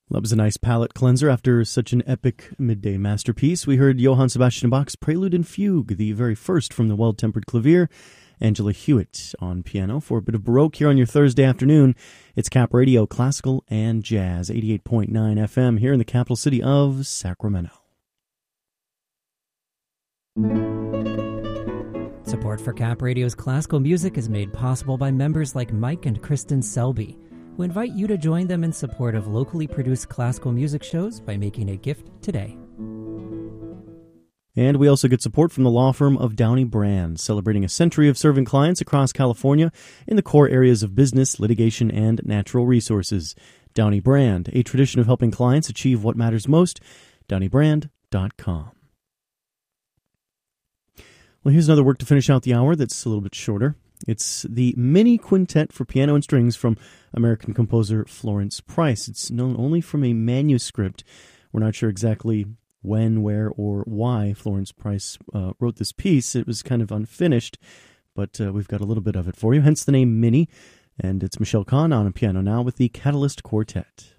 That was a nice palate cleanser after such an epic midday masterpiece. We heard Johann Sebastian Bach's Prelude and Fugue, the very first from the Well-Tempered Clavier. Angela Hewitt on piano for a bit of Baroque here on your Thursday afternoon. It's Cap Radio, classical and jazz, 88.9 FM here in the capital city of Sacramento. Support for Cap Radio's classical music is made possible by members like Mike and Kristen Selby, who invite you to join them in support of locally produced classical music shows by making a gift today. And we also get support from the law firm of Downey Brand, celebrating a century of serving clients across California in the core areas of business, litigation, and natural resources. Downey Brand, a tradition of helping clients achieve what matters most. DowneyBrand.com. Well, here's another work to finish out the hour that's a little bit shorter. It's the Mini Quintet for Piano and Strings from American composer Florence Price. It's known only from a manuscript. We're not sure exactly when, where, or why Florence Price wrote this piece. It was kind of unfinished, but we've got a little bit of it for you, hence the name Mini. And it's Michelle Kahn on piano now with the Catalyst Quartet.